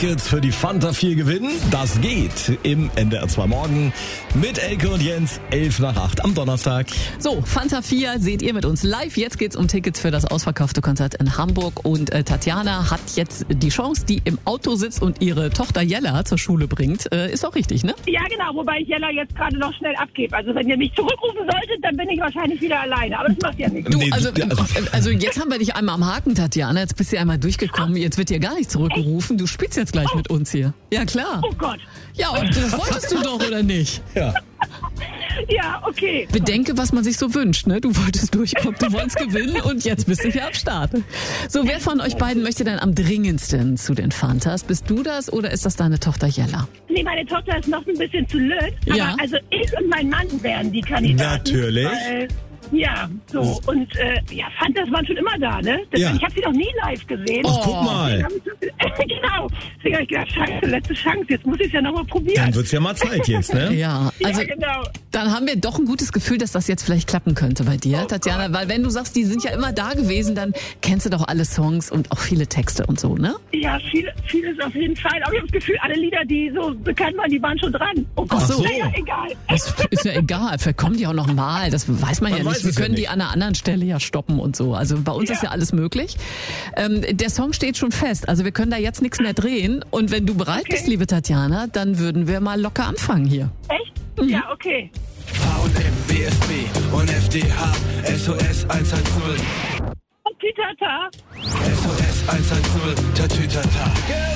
Tickets für die Fanta 4 gewinnen? Das geht im NDR 2 Morgen mit Elke und Jens, 7:55 am Donnerstag. So, Fanta 4 seht ihr mit uns live. Jetzt geht's um Tickets für das ausverkaufte Konzert in Hamburg. Und Tatjana hat jetzt die Chance, die im Auto sitzt und ihre Tochter Jella zur Schule bringt. Ist auch richtig, ne? Ja, genau. Wobei ich Jella jetzt gerade noch schnell abgebe. Also wenn ihr mich zurückrufen solltet, dann bin ich wahrscheinlich wieder alleine. Aber das macht ja nichts. Du, Nee, also jetzt haben wir dich einmal am Haken, Tatjana. Jetzt bist du einmal durchgekommen. Jetzt wird dir gar nicht zurückgerufen. Du spielst jetzt gleich mit uns hier. Ja, klar. Oh Gott. Ja, und das wolltest du doch, oder nicht? Ja. Ja, okay. Bedenke, was man sich so wünscht, ne? Du wolltest durchkommen, du wolltest gewinnen und jetzt bist du hier am Start. So, wer von euch beiden möchte denn am dringendsten zu den Fantas? Bist du das oder ist das deine Tochter Jella? Nee, meine Tochter ist noch ein bisschen zu blöd. Ja. Aber also ich und mein Mann wären die Kandidaten. Natürlich. Weil, ja, so. Und ja, Fantas waren schon immer da, ne? Deswegen, Ja. ich habe sie noch nie live gesehen. Ach, guck mal. Genau. Deswegen habe ich gedacht, scheiße, letzte Chance. Jetzt muss ich es ja nochmal probieren. Dann wird's ja mal Zeit jetzt, ne? Ja, also ja, genau. dann haben wir doch ein gutes Gefühl, dass das jetzt vielleicht klappen könnte bei dir, Tatjana. Weil wenn du sagst, die sind ja immer da gewesen, dann kennst du doch alle Songs und auch viele Texte und so, ne? Ja, vieles auf jeden Fall. Aber ich habe das Gefühl, alle Lieder, die so bekannt waren, die waren schon dran. Oh Gott, Ach so. naja, egal. Das ist ja egal, vielleicht kommen die auch noch mal, das weiß man ja Man nicht. weiß Wir es ja können die nicht. an einer anderen Stelle ja stoppen und so. Also bei uns Ja. ist ja alles möglich. Der Song steht schon fest, also wir können da jetzt nichts mehr drehen. Und wenn du bereit bist, liebe Tatjana, dann würden wir mal locker anfangen hier. Echt? Ja, okay. H&M, BSB und FDH, SOS 110, Und Titata. SOS 110, Tatütata.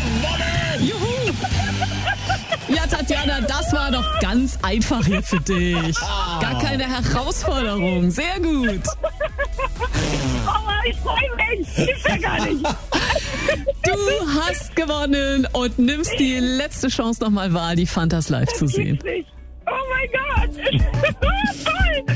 Juhu! Ja, Tatjana, das war doch ganz einfach hier für dich. Gar keine Herausforderung. Sehr gut. Oh, ich freue mich. Gibt's ja gar nicht. Du hast gewonnen und nimmst die letzte Chance nochmal wahr, die Fantas live zu sehen. Gibt's nicht. Oh mein Gott. Toll.